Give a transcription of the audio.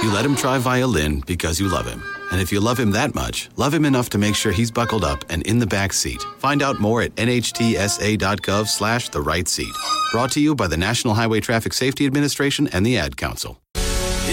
You let him try violin because you love him. And if you love him that much, love him enough to make sure he's buckled up and in the back seat. Find out more at nhtsa.gov/the right seat. Brought to you by the National Highway Traffic Safety Administration and the Ad Council.